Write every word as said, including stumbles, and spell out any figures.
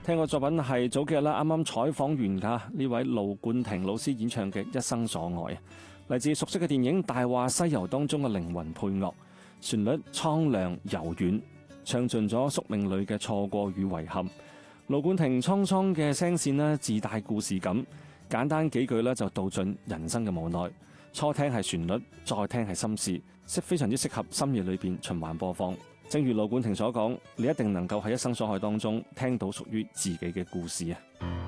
聽過作品係早幾日啦，啱啱採訪完㗎呢位盧冠廷老師演唱嘅《一生所愛》，嚟自熟悉嘅電影《大話西遊》當中嘅靈魂配樂，旋律蒼涼柔軟，唱盡咗宿命裏嘅錯過與遺憾。盧冠廷蒼蒼嘅聲線呢，自帶故事感，簡單幾句呢就道盡人生嘅無奈。初聽係旋律，再聽係心事，適非常之適合深夜裏邊循環播放。正如盧冠廷所講，你一定能夠喺一生所愛當中聽到屬於自己嘅故事啊！